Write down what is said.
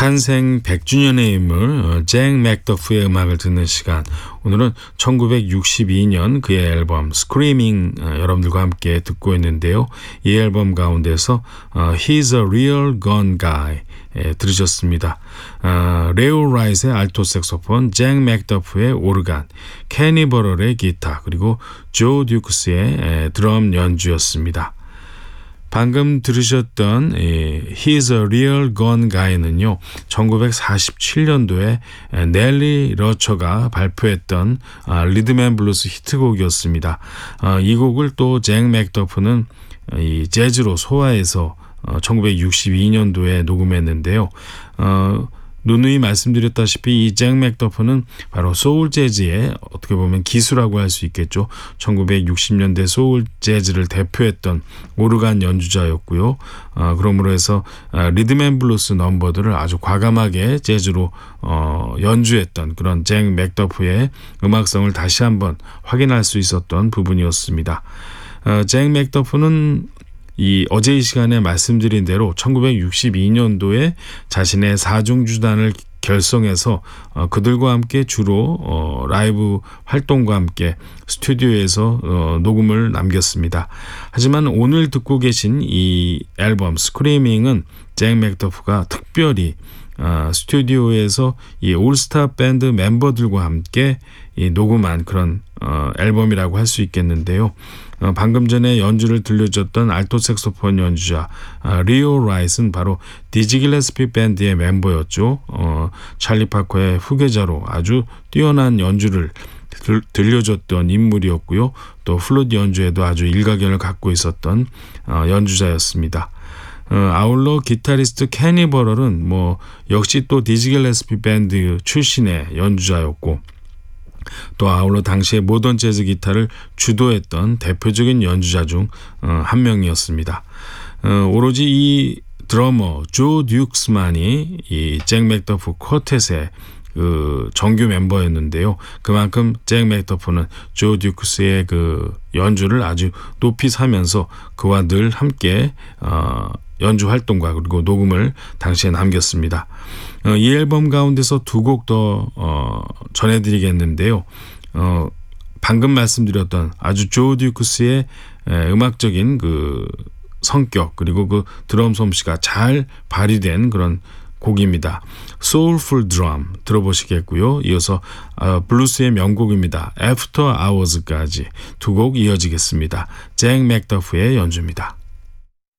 탄생 100주년의 인물 잭 맥더프의 음악을 듣는 시간. 오늘은 1962년 그의 앨범 스크리밍 여러분들과 함께 듣고 있는데요. 이 앨범 가운데서 He's a Real Gun Guy 들으셨습니다. 레오 라이트의 알토 색소폰, 잭 맥더프의 오르간, 케니 버럴의 기타, 그리고 조 듀크스의 드럼 연주였습니다. 방금 들으셨던 He's a Real Gun Guy는요, 1947년도에 넬리 러처가 발표했던 리듬앤블루스 히트곡이었습니다. 이 곡을 또 잭 맥더프는 이 재즈로 소화해서 1962년도에 녹음했는데요. 누누이 말씀드렸다시피 이 잭 맥더프는 바로 소울 재즈의 어떻게 보면 기수라고 할 수 있겠죠. 1960년대 소울 재즈를 대표했던 오르간 연주자였고요. 그러므로 해서 리듬앤블루스 넘버들을 아주 과감하게 재즈로 연주했던 그런 잭 맥더프의 음악성을 다시 한번 확인할 수 있었던 부분이었습니다. 잭 맥더프는 어제 이 시간에 말씀드린 대로 1962년도에 자신의 사중주단을 결성해서 그들과 함께 주로 라이브 활동과 함께 스튜디오에서 녹음을 남겼습니다. 하지만 오늘 듣고 계신 이 앨범 스크리밍은 잭 맥더프가 특별히 스튜디오에서 이 올스타 밴드 멤버들과 함께 녹음한 그런 앨범이라고 할 수 있겠는데요. 방금 전에 연주를 들려줬던 알토 색소폰 연주자 리오 라이트는 바로 디지 길레스피 밴드의 멤버였죠. 찰리 파커의 후계자로 아주 뛰어난 연주를 들려줬던 인물이었고요. 또 플루트 연주에도 아주 일가견을 갖고 있었던 연주자였습니다. 아울러 기타리스트 케니 버럴은 역시 또 디지 길레스피 밴드 출신의 연주자였고, 또 아울러 당시에 모던 재즈 기타를 주도했던 대표적인 연주자 중 한 명이었습니다. 오로지 이 드러머 조 듀크스만이 이 잭 맥더프 쿼텟의 그 정규 멤버였는데요. 그만큼 잭 맥더프는 조 듀크스의 그 연주를 아주 높이 사면서 그와 늘 함께 연주 활동과 그리고 녹음을 당시에 남겼습니다. 이 앨범 가운데서 두 곡 더 전해드리겠는데요. 방금 말씀드렸던 아주 조 듀크스의 음악적인 그 성격 그리고 그 드럼 솜씨가 잘 발휘된 그런 곡입니다. Soulful Drum 들어보시겠고요. 이어서 블루스의 명곡입니다. After Hours까지 두 곡 이어지겠습니다. 잭 맥더프의 연주입니다.